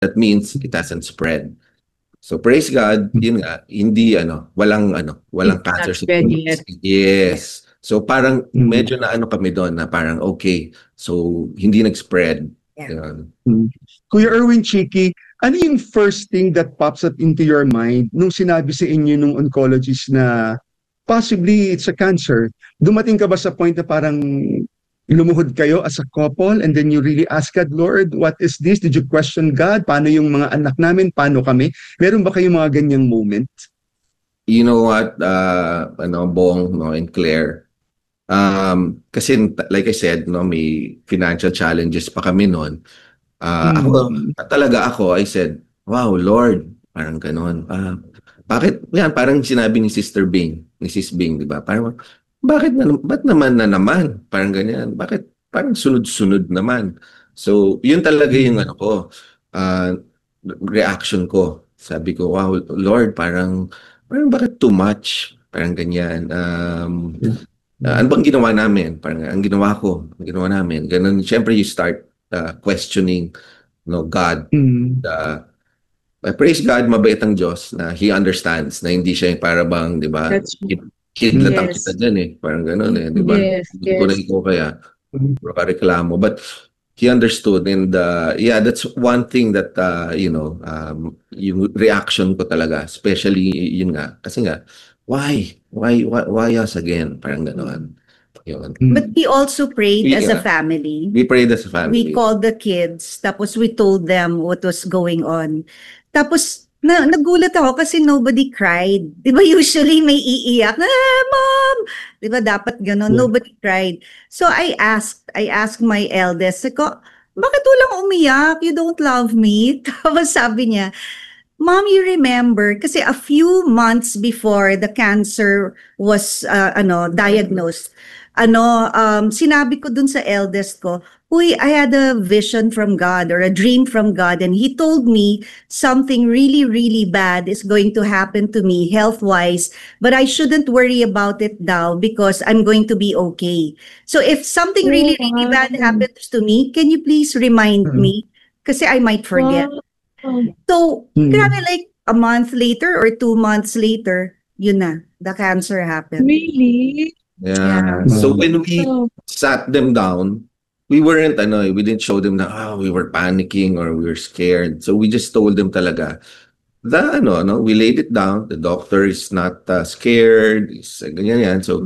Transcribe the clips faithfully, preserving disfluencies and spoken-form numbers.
that means it hasn't spread. So praise God, yun nga, hindi ano, walang ano, walang It's not cancer spread sickness. yet. Yes. So parang Mm. medyo na ano kami doon na parang okay. So hindi nag-spread. Yeah. Yun. Mm. Kuya Erwin Chiki, ano yung first thing that pops up into your mind nung sinabi sa inyo nung oncologist na possibly it's a cancer? Dumating ka ba sa point na parang lumuhod kayo as a couple and then you really ask God, Lord, what is this? Did you question God? Paano yung mga anak namin? Paano kami? Meron ba kayong mga ganyang moment? You know what, uh, ano, Bong, no, and Claire, um, kasi like I said, no, may financial challenges pa kami noon. Uh, Mm. Ako, talaga ako, I said, wow, Lord, parang ganon. Uh, bakit, yan, parang sinabi ni Sister Bing, ni Sis Bing, di ba? Parang, bakit na, ba't naman na naman? Parang ganyan. Bakit, parang sunod-sunod naman. So, yun talaga yung ano ko, uh, reaction ko. Sabi ko, wow, Lord, parang, parang bakit too much? Parang ganyan. Um, uh, ano bang ginawa namin? Parang, ang ginawa ko, ang ginawa namin. Ganun, syempre you start uh, questioning, no, God. Mm. Uh, uh, praise God, mabait ang Diyos na He understands na hindi siya yung para bang, di ba? That's Kidlat ang Yes. kita dyan eh. Parang gano'n eh, di ba? Yes, Hindi ko na yes. ikaw kaya reklamo. But he understood and uh, yeah, that's one thing that, uh, you know, um, yung reaction ko talaga, especially yun nga. Kasi nga, why? Why, why, why us again? Parang gano'n. Yun. Mm. But we also prayed We, as a uh, family. We prayed as a family. We called the kids, tapos we told them what was going on. Tapos, na, nagulat ako kasi nobody cried. Di ba usually may iiyak, ah, Mom! Di ba dapat gano'n? Yeah. Nobody cried. So I asked, I asked my eldest, ko, bakit walang umiyak? You don't love me? Tapos sabi niya, Mom, you remember, kasi a few months before the cancer was uh, ano diagnosed, ano, um, sinabi ko dun sa eldest ko, uy, I had a vision from God or a dream from God and He told me something really, really bad is going to happen to me health-wise, but I shouldn't worry about it now because I'm going to be okay. So if something really, really bad happens to me, can you please remind Mhm. me? Kasi I might forget. So, Hmm. grabe, like a month later or two months later, yun na, the cancer happened. Really? Yeah. Yeah. So when we Oh. sat them down, we weren't ano, we didn't show them na ah, we were panicking or we were scared. So we just told them talaga the ano, ano, we laid it down. The doctor is not uh, scared. Is uh, ganyan yan. So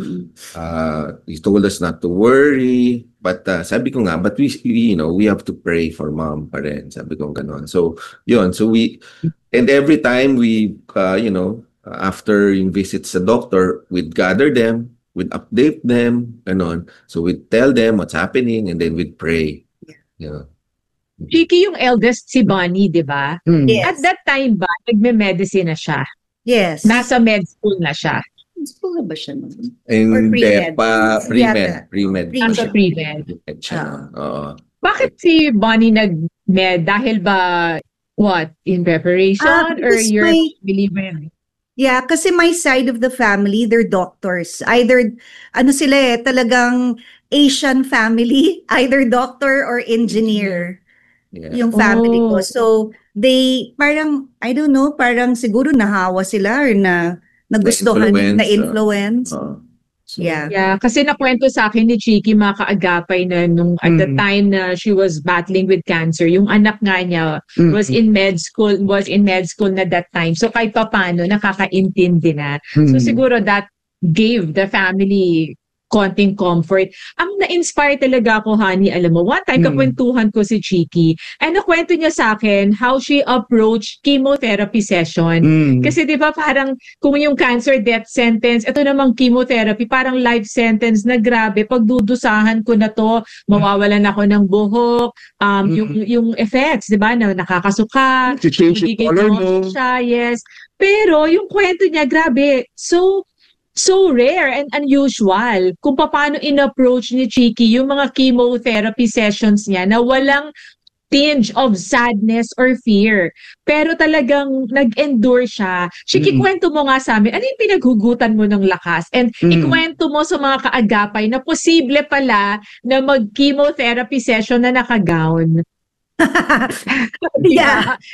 uh, he told us not to worry. But uh, sabi ko nga, but we, we, you know, we have to pray for mom pa rin. Sabi ko ganon. So yun. So we, and every time we, uh, you know, after yung visits sa doctor, we'd gather them, we'd update them, ganon. So we'd tell them what's happening and then we'd pray. You know. Chiki yung eldest si Bonnie, di ba? Mm. Yes. At that time ba, nagme-medicine na siya? Yes. Nasa med school na siya? School na ba siya nun? And Or pre-med. pa, pre-med. Yata. Pre-med. Pre-med. Nasa pre-med. Pre-med siya. Oo. Bakit si Bonnie nag-med? Dahil ba, what, in preparation? Ah, or because you're my- believer? Yeah, kasi my side of the family, they're doctors. Either, ano sila eh, talagang Asian family, either doctor or engineer. Yeah. Yung family ko. Oh. So, they, parang, I don't know, parang siguro nahawa sila or na nagustuhan, Na-influence, na-influence. Oo. So, Yeah. Yeah, kasi nakwento sa akin ni Chiki, mga kaagapay na nung at the Mm. time na she was battling with cancer, yung anak nga niya Mm. was in med school, was in med school na that time. So kahit pa paano, nakakaintindi na. So Mm. siguro that gave the family konting comfort. Ang na-inspire talaga ako, honey, alam mo, one time Mm. kakwentuhan ko si Chiki, and nakwento niya sa akin how she approached chemotherapy session. Mm. Kasi di ba parang kung yung cancer death sentence, ito namang chemotherapy, parang life sentence na grabe, pagdudusahan ko na to, mawawalan ako ng buhok, um, Mm. yung, yung effects, di ba, na nakakasuka, To change yung magiging color mo. naughty siya, yes. Pero yung kwento niya, grabe, so so rare and unusual kung paano in-approach ni Chiki yung mga chemotherapy sessions niya na walang tinge of sadness or fear. Pero talagang nag-endure siya. Chiki, Mm. kwento mo nga sa amin, ano yung pinaghugutan mo ng lakas? And Mm. ikwento mo sa mga kaagapay na posible pala na mag-chemotherapy session na nakagown. yeah.